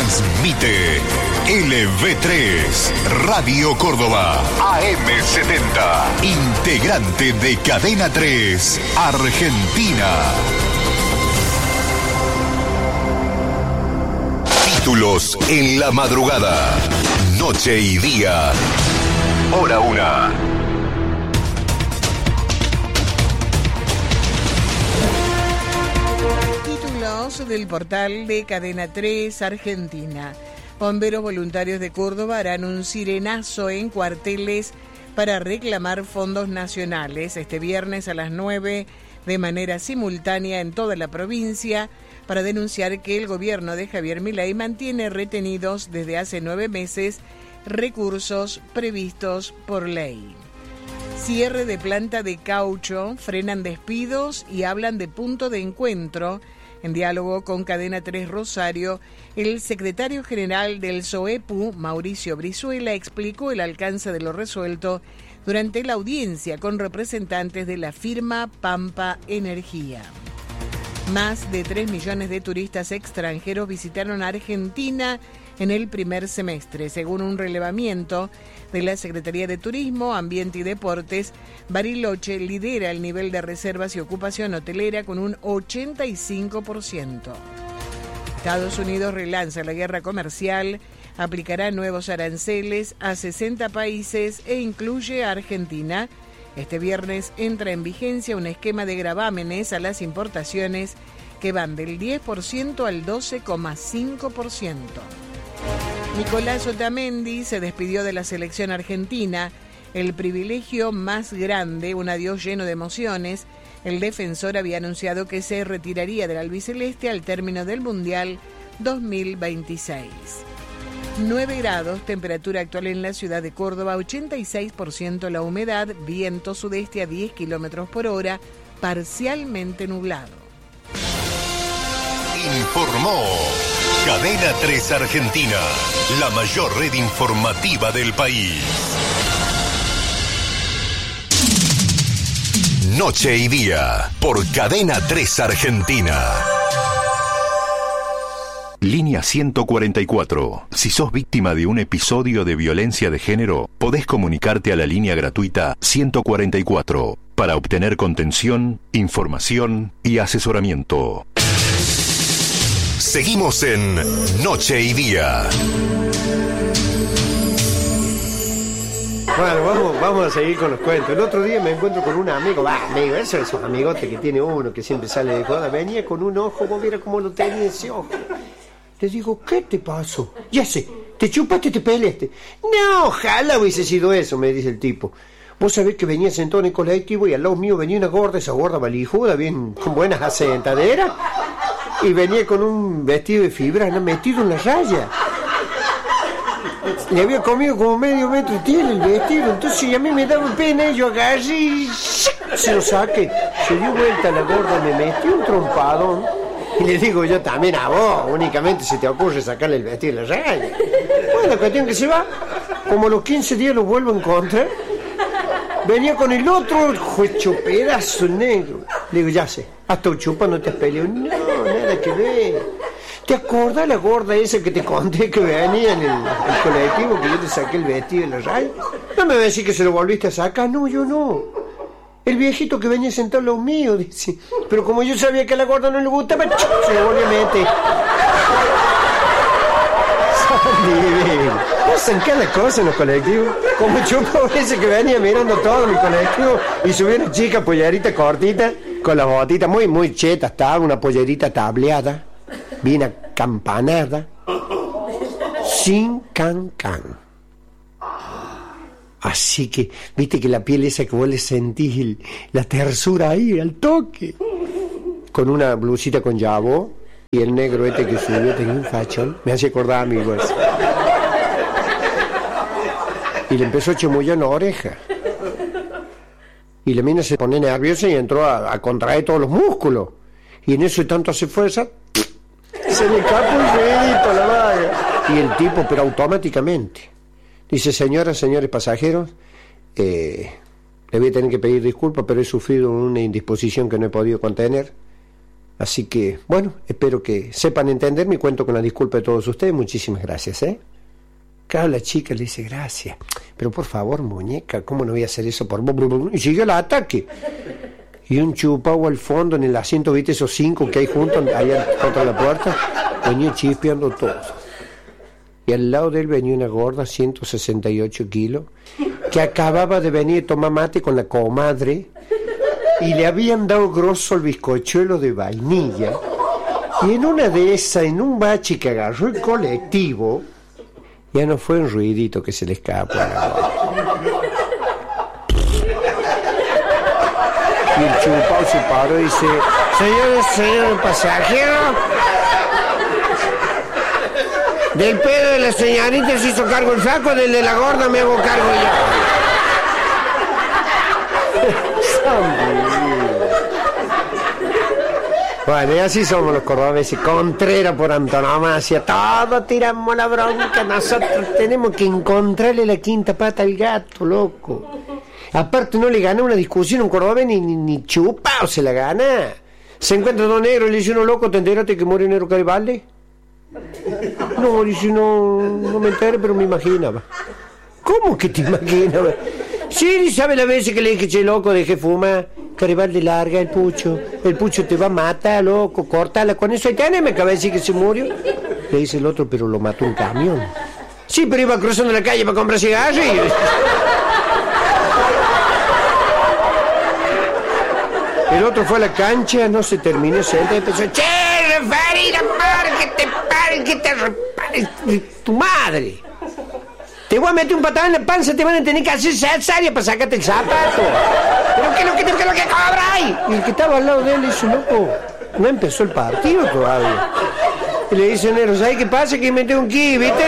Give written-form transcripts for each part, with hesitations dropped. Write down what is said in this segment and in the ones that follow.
Transmite LV3, Radio Córdoba, AM70, integrante de Cadena 3, Argentina. Títulos en la madrugada, noche y día, hora 1. Del portal de Cadena 3 Argentina. Bomberos voluntarios de Córdoba harán un sirenazo en cuarteles para reclamar fondos nacionales este viernes a las 9 de manera simultánea en toda la provincia para denunciar que el gobierno de Javier Milei mantiene retenidos desde hace 9 meses recursos previstos por ley. Cierre de planta de caucho, frenan despidos y hablan de punto de encuentro. En diálogo con Cadena 3 Rosario, el secretario general del SOEPU, Mauricio Brizuela, explicó el alcance de lo resuelto durante la audiencia con representantes de la firma Pampa Energía. Más de 3 millones de turistas extranjeros visitaron Argentina en el primer semestre, según un relevamiento de la Secretaría de Turismo, Ambiente y Deportes. Bariloche lidera el nivel de reservas y ocupación hotelera con un 85%. Estados Unidos relanza la guerra comercial, aplicará nuevos aranceles a 60 países e incluye a Argentina. Este viernes entra en vigencia un esquema de gravámenes a las importaciones que van del 10% al 12,5%. Nicolás Otamendi se despidió de la selección argentina, el privilegio más grande, un adiós lleno de emociones. El defensor había anunciado que se retiraría del albiceleste al término del Mundial 2026. 9 grados, temperatura actual en la ciudad de Córdoba, 86% la humedad, viento sudeste a 10 kilómetros por hora, parcialmente nublado. Informó Cadena 3 Argentina, la mayor red informativa del país. Noche y día, por Cadena 3 Argentina. Línea 144. Si sos víctima de un episodio de violencia de género, podés comunicarte a la línea gratuita 144 para obtener contención, información y asesoramiento. Seguimos en Noche y Día. Bueno, vamos a seguir con los cuentos. El otro día me encuentro con un amigo, esos amigotes que tiene uno, que siempre sale de joda. Venía con un ojo, vos viera cómo lo tenía ese ojo. Le digo, ¿qué te pasó? Ya sé, te chupaste, te peleaste. No, ojalá hubiese sido eso, me dice el tipo. Vos sabés que venía sentado en el colectivo y al lado mío venía una gorda, esa gorda valijuda, bien con buenas asentaderas. Y venía con un vestido de fibra, ¿no? Metido en la raya. Le había comido como medio metro y tiene el vestido. Entonces a mí me daba pena y yo agarré y se lo saqué. Se dio vuelta la gorda, me metió un trompadón. Y le digo yo también a vos, únicamente se te ocurre sacarle el vestido de la raya. Bueno, la cuestión que se va, como a los 15 días lo vuelvo a encontrar. Venía con el otro hecho pedazo negro. Le digo, ya sé, hasta un chupa no te has peleado. No, nada que ver. ¿Te acordás la gorda esa que te conté que venía en el colectivo, que yo te saqué el vestido de la raya? No me vas a decir que se lo volviste a sacar. No, yo no. El viejito que venía sentado a los míos, dice. Pero como yo sabía que a la gorda no le gustaba, se lo volvió a meter. Pasan cada cosa en los colectivos. Como chupa ese que venía mirando todo en el colectivo y subió una chica pollerita cortita con las botitas muy chetas, estaba una pollerita tableada, bien acampanada, sin can. Así que, viste que la piel esa que vos le sentís la tersura ahí, al toque. Con una blusita con jabó y el negro este que subió tenía un fachón, me hace acordar a mi hueso. Y le empezó a chamullar en la oreja. Y la mina se pone nerviosa y entró a contraer todos los músculos. Y en eso tanto hace fuerza, se le escapa un ruidito la vaga. Y el tipo, pero automáticamente, dice, señoras, señores pasajeros, le voy a tener que pedir disculpas, pero he sufrido una indisposición que no he podido contener. Así que, bueno, espero que sepan entenderme y cuento con la disculpa de todos ustedes. Muchísimas gracias, ¿eh? Claro, la chica le dice, gracias. Pero por favor, muñeca, ¿cómo no voy a hacer eso por vos? Y siguió el ataque. Y un chupado al fondo en el asiento, ¿viste? Esos 5 que hay juntos, allá contra la puerta, venía chispeando todo. Y al lado de él venía una gorda, 168 kilos, que acababa de venir a tomar mate con la comadre, y le habían dado grosso el bizcochuelo de vainilla. Y en una de esas, en un bache que agarró el colectivo, ya no fue un ruidito que se le escapó a la gorda. Y el chupao se paró y dice, señor pasajero, del pedo de la señorita se hizo cargo el flaco, del de la gorda me hago cargo yo. Bueno, y así somos los cordobeses, Contreras por antonomasia, todos tiramos la bronca, nosotros tenemos que encontrarle la quinta pata al gato, loco. Aparte no le gana una discusión a un cordobés ni chupao se la gana. Se encuentra dos negros y le dice uno, loco, ¿te enteraste que murió Nero Garibaldi? No, dice, no me enteré, pero me imaginaba. ¿Cómo que te imaginabas? Sí, ¿sabe las veces que le dije, che, loco, dejé fumar? Garibaldi larga el pucho te va a matar, loco, córtala con eso. Ahí tenés, me acaba de decir que se murió. Le dice el otro, pero lo mató un camión. Sí, pero iba cruzando la calle para comprar cigarrillos. El otro fue a la cancha, no se terminó, se entra y empezó, che, referida, tu madre. Te voy a meter un patado en la panza, te van a tener que hacer cesárea para sacarte el zapato. ¿Pero qué es lo que cobra ahí? Y el que estaba al lado de él le dice, loco, no empezó el partido todavía. Y le dice, negro, ¿sabes qué pasa? Que me tengo un ki, ¿viste?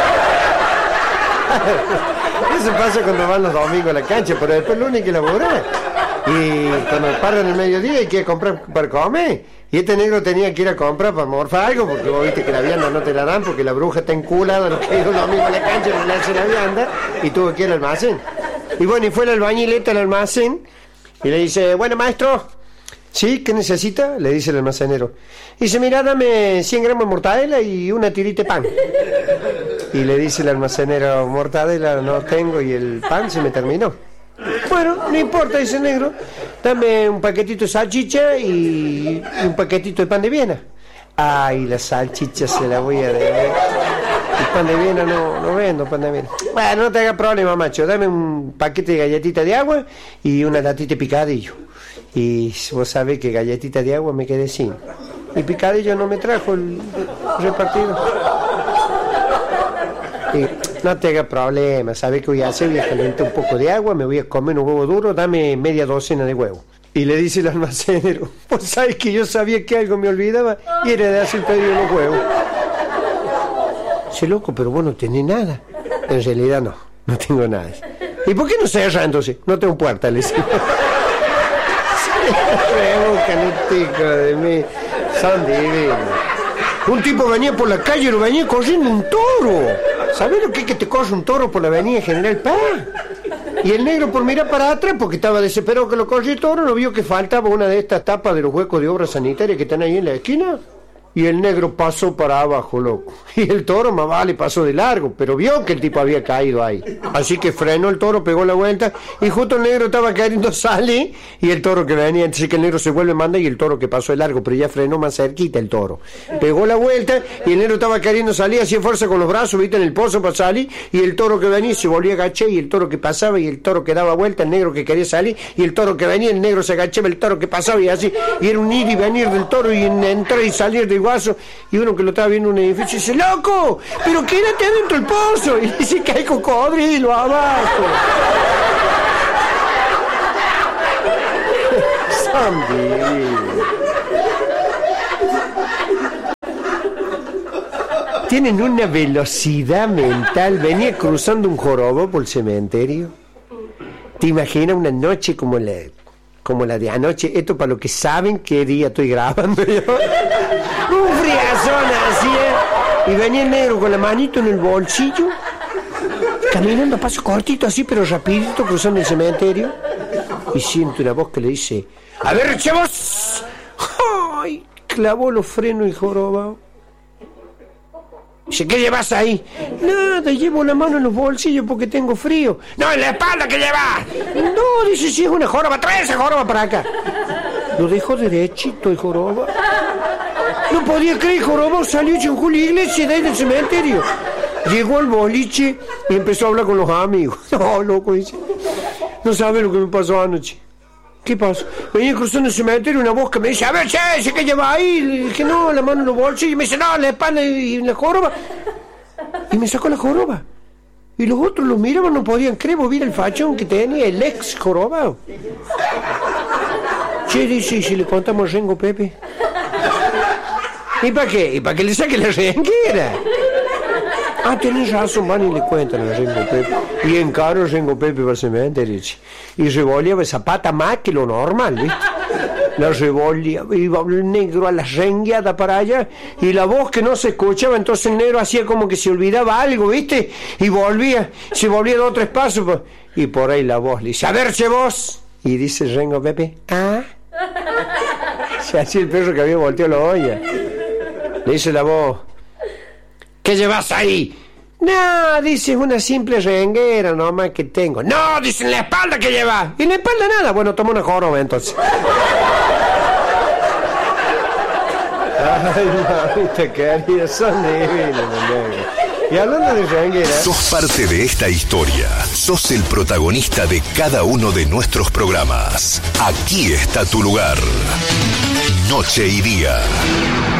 Eso pasa cuando van los domingos a la cancha, pero después el lunes hay que laburar. Y cuando paran el mediodía hay que ir a comprar para comer. Y este negro tenía que ir a comprar para morfar algo, porque vos viste que la vianda no te la dan, porque la bruja está enculada, lo que dijo el domingo a la cancha, no le hace la vianda, y tuvo que ir al almacén. Y bueno, y fue el albañileta al almacén, y le dice, bueno, maestro, ¿sí? ¿Qué necesita? Le dice el almacenero. Y dice, mira, dame 100 gramos de mortadela y una tirita de pan. Y le dice el almacenero, mortadela no tengo y el pan se me terminó. Bueno, no importa, dice el negro, dame un paquetito de salchicha y un paquetito de pan de Viena. Ay, la salchicha se la voy a deber. El pan de Viena no vendo pan de Viena. Bueno, no te hagas problema, macho, dame un paquete de galletita de agua y una latita de picadillo. Y vos sabés que galletita de agua me quedé sin. Y picadillo no me trajo el repartido. Y no te hagas problema, ¿sabes qué voy a hacer? Voy a calentar un poco de agua, me voy a comer un huevo duro, dame media docena de huevos. Y le dice el almacenero, pues sabes que yo sabía que algo me olvidaba y era de hacer pedido de los huevos. Dice, loco, pero vos no tenés nada. En realidad no tengo nada. ¿Y por qué no cerras entonces? No tengo puerta, le dice. De mí. Son divinos. Un tipo venía por la calle y lo venía corriendo un toro. ¿Sabés lo que es que te corre un toro por la avenida General Paz? Y el negro por mirar para atrás, porque estaba desesperado que lo corriera el toro, no vio que faltaba una de estas tapas de los huecos de obra sanitaria que están ahí en la esquina. Y el negro pasó para abajo, loco. Y el toro, más vale, pasó de largo, pero vio que el tipo había caído ahí. Así que frenó el toro, pegó la vuelta, y justo el negro estaba cayendo, sale, y el toro que venía, entonces que el negro se vuelve, manda, y el toro que pasó de largo, pero ya frenó más cerquita el toro. Pegó la vuelta, y el negro estaba queriendo salir, hacía fuerza con los brazos, viste, en el pozo para salir, y el toro que venía se volvía a agachar, y el toro que pasaba, y el toro que daba vuelta, el negro que quería salir, y el toro que venía, el negro se agachaba, el toro que pasaba, y así, y era un ir y venir del toro, y entrar y salir del guaso. Y uno que lo estaba viendo en un edificio dice, ¡loco! ¡Pero quédate adentro del pozo! Y dice que hay cocodrilo abajo. Tienen una velocidad mental. Venía cruzando un jorobo por el cementerio. ¿Te imaginas una noche como la de anoche? Esto para los que saben qué día estoy grabando yo. Un friazón así, y venía el negro con la manito en el bolsillo, caminando a paso cortito así, pero rapidito, cruzando el cementerio, y siento una voz que le dice, a ver, chavos, ¡ay! clavó los frenos y jorobado. Dice, ¿qué llevas ahí? Nada, llevo la mano en los bolsillos porque tengo frío. No, en la espalda, ¿qué llevas? No, dice, si es una joroba, trae esa joroba para acá. Lo dejó derechito el joroba. No podía creer, joroba salió hecho un Julio Iglesias de ahí del cementerio. Llegó al boliche y empezó a hablar con los amigos. No, loco, dice, no sabe lo que me pasó anoche. ¿Qué pasó? Venía cruzando el cementerio una voz que me dice, a ver, che, ¿qué lleva ahí? Le dije, no, la mano en los bolsillos. Y me dice, no, la espalda y la joroba. Y me sacó la joroba. Y los otros los miraban, no podían creer, vos el fachón que tenía el ex jorobado. Che, dice, ¿y si le contamos a Rengo Pepe? ¿Y para qué? ¿Y para que le saque la renguera? Ah, tenés razón, van y le cuentan a Rengo Pepe. Bien caro Rengo Pepe para el cementerio. Y revoleaba esa pata más que lo normal, ¿viste? La revoleaba, iba el negro a la rengueada para allá, y la voz que no se escuchaba, entonces el negro hacía como que se olvidaba algo, ¿viste? Y se volvía 2 o 3 pasos, y por ahí la voz le dice, a ver, che vos. Y dice Rengo Pepe, ¿ah? Se hacía el perro que había volteado la olla. Le dice la voz, ¿qué llevas ahí? No, dice, es una simple renguera nomás que tengo. No, dice, en la espalda que llevas. ¿Y en la espalda nada? Bueno, toma una joroba entonces. Ay, mamita querida, son divinos, y hablando de renguera... Sos parte de esta historia. Sos el protagonista de cada uno de nuestros programas. Aquí está tu lugar. Noche y Día.